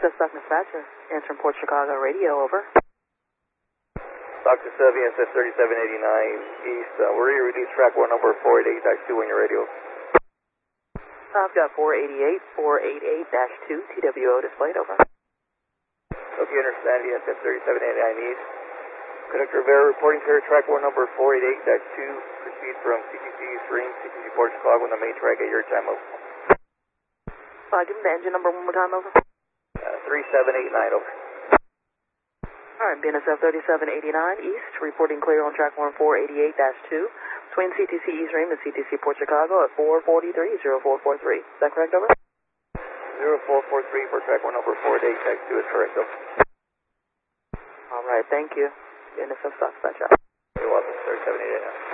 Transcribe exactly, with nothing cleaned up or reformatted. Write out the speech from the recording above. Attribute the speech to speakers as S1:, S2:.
S1: S Stock Dispatcher, answering Port Chicago Radio, over.
S2: Stock to V S S thirty-seven eighty-nine East, uh, we're ready to release track one number four eighty-eight dash two on your radio.
S1: I've got four eighty-eight, four eighty-eight dash two, T W O displayed, over.
S2: Okay, understand, V S S thirty-seven eighty-nine East. Conductor Vera reporting clear track one number four eighty-eight dash two, proceed from C T C East Ring, C T C Port Chicago on the main track at your time, over.
S1: Uh, give me the engine number one more time, over.
S2: Uh, three seven eight nine, over.
S1: Alright, B N S F thirty-seven eighty-nine East, reporting clear on track one four eighty-eight dash two, between C T C East Ring and C T C Port Chicago at four forty-three, zero four four three. Is that correct, over?
S2: zero four four three for track one number four eighty-eight dash two is correct, over.
S1: Alright, thank you. B N S F Stock Dispatcher.
S2: You're welcome, thirty-seven eighty-nine.